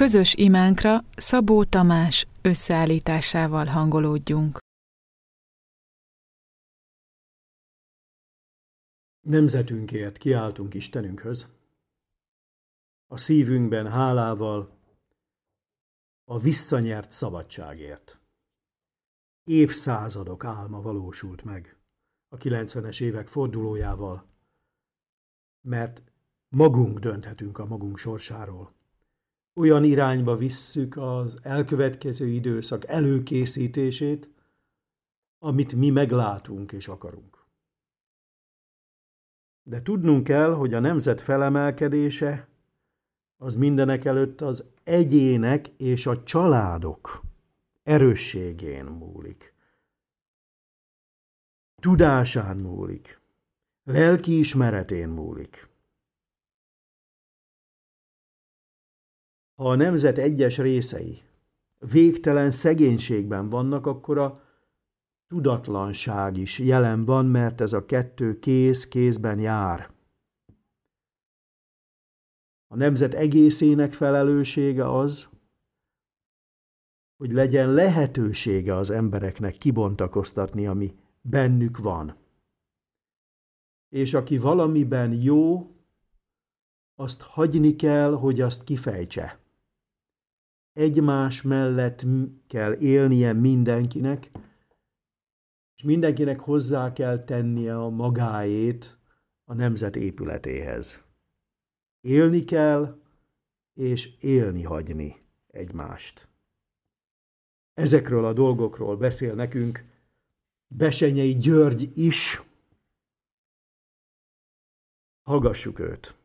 Közös imánkra Szabó Tamás összeállításával hangolódjunk. Nemzetünkért kiáltunk Istenünkhöz, a szívünkben hálával, a visszanyert szabadságért. Évszázadok álma valósult meg a 90-es évek fordulójával, mert magunk dönthetünk a magunk sorsáról. Olyan irányba visszük az elkövetkező időszak előkészítését, amit mi meglátunk és akarunk. De tudnunk kell, hogy a nemzet felemelkedése az mindenekelőtt az egyének és a családok erősségén múlik. Tudásán múlik. Lelkiismeretén múlik. Ha a nemzet egyes részei végtelen szegénységben vannak, akkor a tudatlanság is jelen van, mert ez a kettő kézben jár. A nemzet egészének felelőssége az, hogy legyen lehetősége az embereknek kibontakoztatni, ami bennük van. És aki valamiben jó, azt hagyni kell, hogy azt kifejtse. Egymás mellett kell élnie mindenkinek, és mindenkinek hozzá kell tennie a magáét a nemzet épületéhez. Élni kell, és élni hagyni egymást. Ezekről a dolgokról beszél nekünk Bessenyei György is. Hallgassuk őt!